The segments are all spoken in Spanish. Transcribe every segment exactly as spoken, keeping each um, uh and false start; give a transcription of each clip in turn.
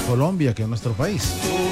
Colombia, que es nuestro país.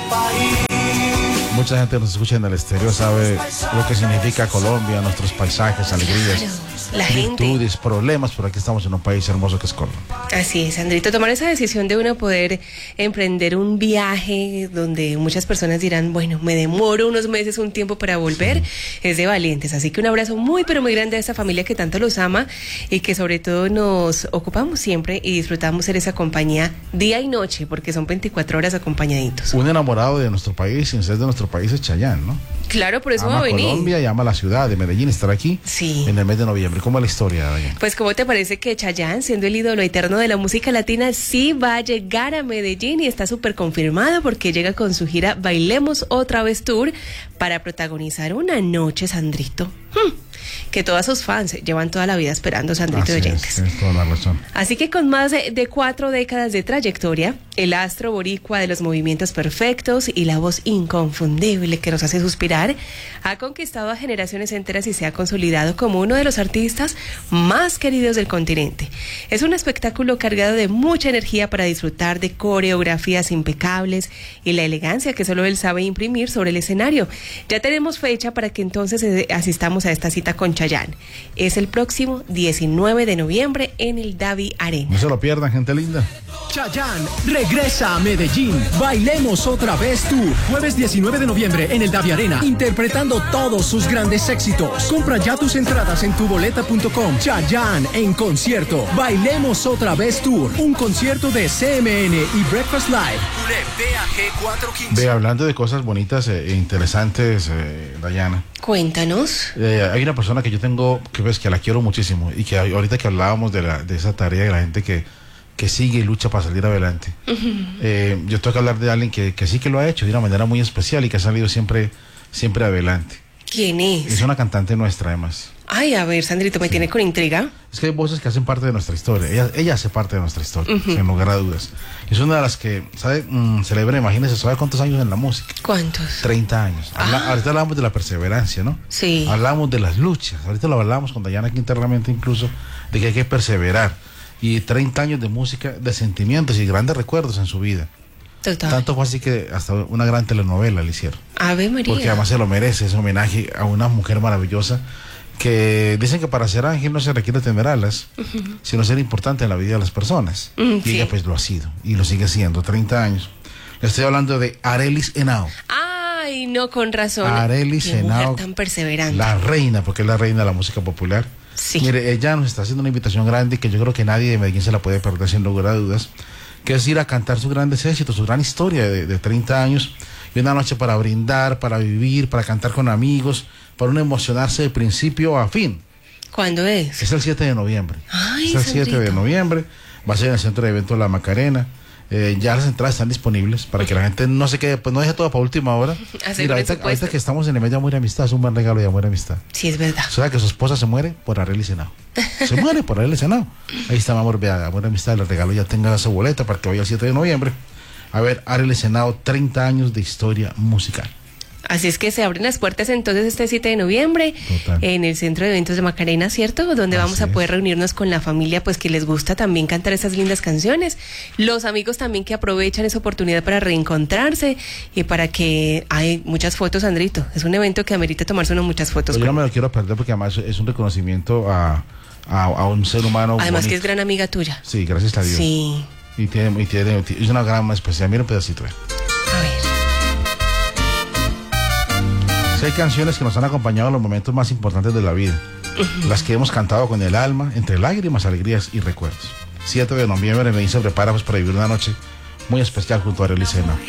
Mucha gente nos escucha en el exterior, sabe lo que significa Colombia, nuestros paisajes, alegrías, claro, la virtudes, gente. problemas, pero aquí estamos en un país hermoso que es Colombia. Así es, Andrito, tomar esa decisión de uno poder emprender un viaje donde muchas personas dirán, bueno, me demoro unos meses, un tiempo para volver, sí. Es de valientes. Así que un abrazo muy, pero muy grande a esta familia que tanto los ama y que sobre todo nos ocupamos siempre y disfrutamos ser esa compañía día y noche, porque son veinticuatro horas acompañaditos. Un enamorado de nuestro país, sin ser de nuestro país, es Chayanne, ¿no? Claro, por eso ama va a venir. Colombia y ama la ciudad de Medellín, estar aquí sí. en el mes de noviembre. ¿Cómo es la historia, Dayan? Pues, ¿cómo te parece que Chayanne, siendo el ídolo eterno de la música latina, sí va a llegar a Medellín y está súper confirmado porque llega con su gira Bailemos Otra Vez Tour para protagonizar una noche, Sandrito? Hmm. Que todas sus fans llevan toda la vida esperando, Sandrito de Oyentes. Tienes toda la razón. Así que con más de, de cuatro décadas de trayectoria, el astro boricua de los movimientos perfectos y la voz inconfundible que nos hace suspirar, ha conquistado a generaciones enteras y se ha consolidado como uno de los artistas más queridos del continente. Es un espectáculo cargado de mucha energía para disfrutar de coreografías impecables y la elegancia que solo él sabe imprimir sobre el escenario. Ya tenemos fecha para que entonces asistamos a esta cita con Chayanne. Es el próximo diecinueve de noviembre en el Davi Arena. No se lo pierdan, gente linda. Chayanne regresa a Medellín. Bailemos Otra Vez Tour. Jueves diecinueve de noviembre en el Davi Arena, interpretando todos sus grandes éxitos. Compra ya tus entradas en tu boleta punto com. Chayanne en concierto. Bailemos Otra Vez Tour. Un concierto de C M N y Breakfast Live. B A G cuatrocientos quince. Ve, hablando de cosas bonitas e interesantes, eh, Dayana. Cuéntanos. Eh, hay una persona que yo tengo, que ves que la quiero muchísimo y que ahorita que hablábamos de, la, de esa tarea de la gente que, que sigue y lucha para salir adelante. Uh-huh. eh, yo tengo que hablar de alguien que, que sí que lo ha hecho de una manera muy especial y que ha salido siempre, siempre adelante. ¿Quién es? Es una cantante nuestra, además. Ay, a ver, Sandrito, me sí. tiene con intriga. Es que hay voces que hacen parte de nuestra historia. Ella, ella hace parte de nuestra historia, uh-huh. sin lugar a dudas. Es una de las que, ¿sabe? Mm, celebra, imagínese, ¿sabe cuántos años en la música? ¿Cuántos? treinta años. Ah. Habla, ahorita hablamos de la perseverancia, ¿no? Sí. Hablamos de las luchas. Ahorita lo hablamos con Dayana aquí internamente incluso, de que hay que perseverar. Y treinta años de música, de sentimientos y grandes recuerdos en su vida. Total. Tanto fue así que hasta una gran telenovela le hicieron. Ave María. Porque además se lo merece, ese homenaje a una mujer maravillosa que dicen que para ser ángel no se requiere tener alas, uh-huh. sino ser importante en la vida de las personas. Uh-huh, y sí. ella pues lo ha sido y lo sigue siendo, treinta años. Le estoy hablando de Arelis Henao. Ay, no, con razón. Arelis Henao, tan perseverante. La reina, porque es la reina de la música popular. Sí. Mire, ella nos está haciendo una invitación grande que yo creo que nadie de Medellín se la puede perder sin lugar a dudas, que es ir a cantar sus grandes éxitos, su gran historia de, de treinta años, y una noche para brindar, para vivir, para cantar con amigos, para uno emocionarse de principio a fin. ¿Cuándo es? Es el siete de noviembre. Ay, es el Sandrito. siete de noviembre, va a ser en el centro de eventos La Macarena. Eh, ya las entradas están disponibles para que la gente no se quede, pues no deje todo para última hora. Mira, ahorita, ahorita que estamos en el mes de Amor y Amistad, es un buen regalo de Amor y Amistad. Sí, es verdad. O sea, que su esposa se muere por Arelis Henao. Se muere por Arelis Henao. Ahí está, mi amor, vea, Amor y Amistad, le regalo, ya tenga su boleta para que vaya el siete de noviembre. A ver, Arelis Henao, treinta años de historia musical. Así es que se abren las puertas entonces este siete de noviembre. Total. En el Centro de Eventos de Macarena, ¿cierto? Donde Así vamos a poder es. reunirnos con la familia, pues que les gusta también cantar esas lindas canciones. Los amigos también que aprovechan esa oportunidad para reencontrarse y para que hay muchas fotos, Andrito. Es un evento que amerita tomarse uno muchas fotos. Yo no me lo quiero perder porque además es un reconocimiento a, a, a un ser humano. Además bonito. Que es gran amiga tuya. Sí, gracias a Dios. Sí. Y tiene, y tiene, es una gran especial. Mira un pedacito. Eh. A ver. Hay canciones que nos han acompañado en los momentos más importantes de la vida, uh-huh. las que hemos cantado con el alma, entre lágrimas, alegrías y recuerdos. siete de noviembre, Medellín se prepara pues, para vivir una noche muy especial junto a Arelis Henao.